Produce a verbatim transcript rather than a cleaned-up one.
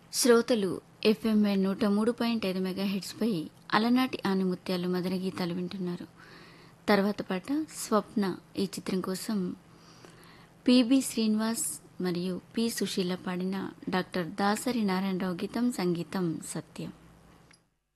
శ్రోతలు ఎఫ్ఎం నూట మూడు పాయింట్ ఐదు మెగాహెట్స్పై అలనాటి ఆనిముత్యాలు మదన గీతాలు వింటున్నారు. తర్వాత పాట స్వప్న ఈ చిత్రం కోసం పిబి శ్రీనివాస్ మరియు పి సుశీల పాడిన డాక్టర్ దాసరి నారాయణరావు గీతం, సంగీతం సత్యం.